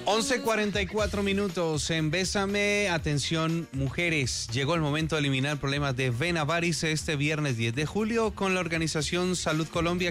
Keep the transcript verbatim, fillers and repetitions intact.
once cuarenta y cuatro minutos en Bésame. Atención, mujeres. Llegó el momento de eliminar problemas de vena varice este viernes diez de julio con la organización Salud Colombia,